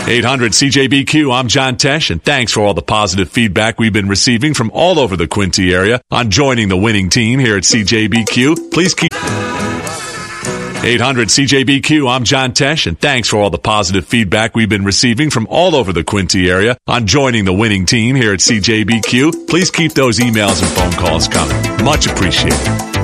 800 CJBQ, I'm John Tesh, and thanks for all the positive feedback we've been receiving from all over the Quincy area on joining the winning team here at CJBQ. Please keep 800 CJBQ, I'm John Tesh, and thanks for all the positive feedback we've been receiving from all over the Quincy area on joining the winning team here at CJBQ. Please keep those emails and phone calls coming. Much appreciated.